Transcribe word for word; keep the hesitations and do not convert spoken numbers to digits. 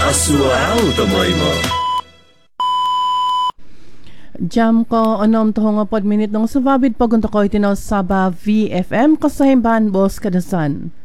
Asuaraw tamoy mo. Jam ko onom to nga pod minute nung sababid pagunta ko itinaw sa ba V F M kasahimban bos kadasan.